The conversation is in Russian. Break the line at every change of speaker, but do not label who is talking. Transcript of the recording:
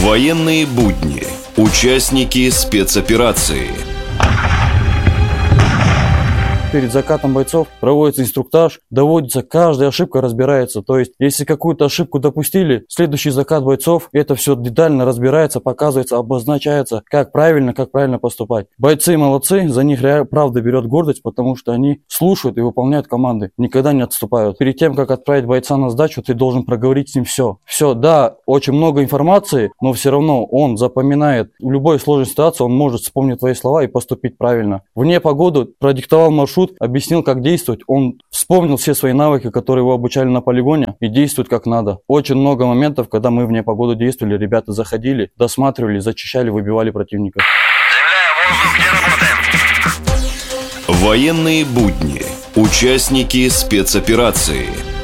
Военные будни. Участники спецоперации.
Перед закатом бойцов проводится инструктаж, доводится, каждая ошибка разбирается. То есть, если какую-то ошибку допустили, следующий закат бойцов, это все детально разбирается, показывается, обозначается, как правильно поступать. Бойцы молодцы, за них правда берет гордость, потому что они слушают и выполняют команды, никогда не отступают. Перед тем, как отправить бойца на сдачу, ты должен проговорить с ним все. Все, да, очень много информации, но все равно он запоминает. В любой сложной ситуации он может вспомнить твои слова и поступить правильно. Вне погоды продиктовал маршрут, объяснил, как действовать. Он вспомнил все свои навыки, которые его обучали на полигоне, и действует как надо. Очень много моментов, когда мы вне погоды действовали, ребята заходили, досматривали, зачищали, выбивали противника.
Военные будни. Участники спецоперации.